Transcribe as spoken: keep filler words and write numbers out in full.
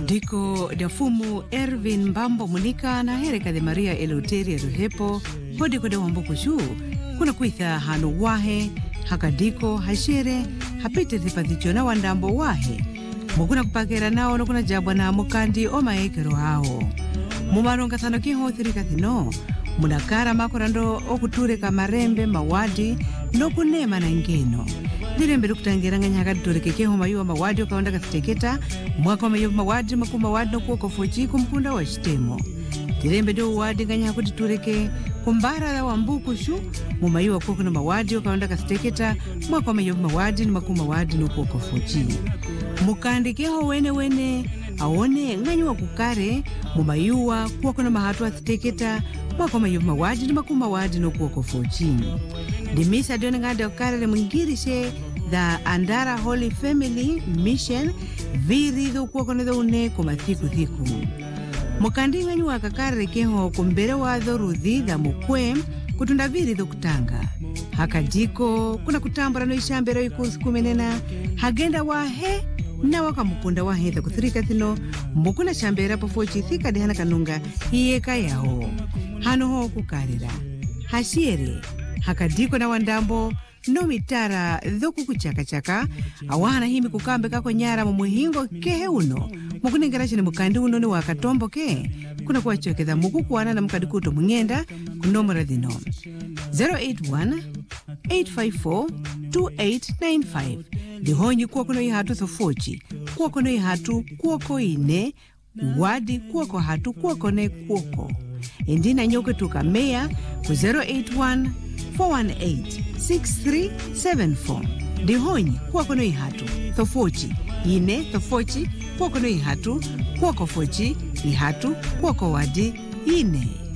Diko dafumu Ervin Mbambo Munika na hereka de Maria Eleuteria Ruhepo hodiko de wambuku juu kuna kuitha hanu wahe hakadiko hashere hapite tipathicho na wandambo wahe mukuna kupakera nao nukuna jabwa na mukandi o maekero hao mumaronga thano kiho thirika thino munakara makorando okutureka marembe mawadi nokunema na ngeno Dirembe kutangira nganyaka tureke keho mayuwa mawadi okaonda kasiteketa mwaka wa mayuwa mawadi makuma wadi no kuwa kofochi kumpunda wa shitemo. Dirembe do wadi nganyaka kuti tureke kumbara da wambuku shu mumayuwa kuwa kuna mawadi okaonda kasiteketa mwaka wa mayuwa mawadi ni makuma wadi no kuwa kofochi. Mukandi keho wene wene aone nganyuwa kukare mumayuwa kuwa kuna mahatu wa siteketa mwaka wa mayuwa mawadi ni makuma wadi no kuwa kofochi. Dimisa dione ngade okare mungirishe the Andara Holy Family Mission viri do kuokono do une kumathiku thiku. Mukandinga nyuwa kakare keho kumbere wa dhoruthi da mukwe kutunda viri do kutanga. Hakadiko kuna kutambara no ishambero ikusi kumenena hagenda wahe na waka mukunda wahe da kuthirika thino mukuna shambera pofochi thika dihana kanunga hiyeka yao. Hano ho kukarira. Hashiere. Hakadiko na wandambo no mitara dhoku kuchaka chaka awana himi kukambe kako nyara mumuhingo kehe uno mukunengerashi ni mukandi uno ni wakatombo ke kuna kuwachokeza muku kuwana na mukadikuto mungenda kunomora dhino zero eight one eight five four two eight nine five dihonyi kuwa kuno ihatu thofochi kuwa kuno ihatu kuwako ine wadi kuwako hatu kuwako ne kuwako indina nyoke tuka meya ku zero eight one four one eight six three seven four. Dihonyi kwa kono ihatu thofochi ine thofochi kwa kono ihatu kwa kofochi ihatu kwa kowadi ine.